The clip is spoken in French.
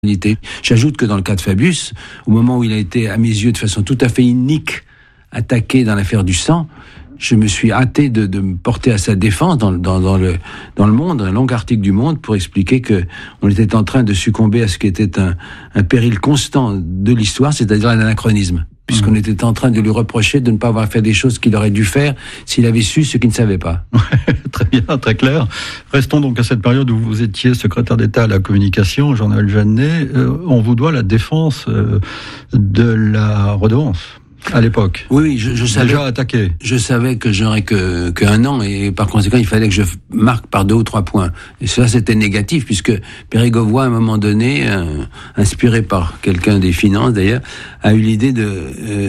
J'ajoute que dans le cas de Fabius, au moment où il a été, à mes yeux, de façon tout à fait inique, attaqué dans l'affaire du sang, je me suis hâté de me porter à sa défense dans le Monde, un long article du Monde, pour expliquer que on était en train de succomber à ce qui était un péril constant de l'histoire, c'est-à-dire l'anachronisme, puisqu'on était en train de lui reprocher de ne pas avoir fait des choses qu'il aurait dû faire s'il avait su ce qu'il ne savait pas. Très bien, très clair. Restons donc à cette période où vous étiez secrétaire d'État à la communication, Jean-Noël Jeannet. On vous doit la défense de la redevance. À l'époque. Oui, je savais. Déjà attaqué. Je savais que j'aurais qu'un an, et par conséquent, il fallait que je marque par 2 ou 3 points. Et ça, c'était négatif, puisque Périgord, à un moment donné, inspiré par quelqu'un des finances d'ailleurs, a eu l'idée de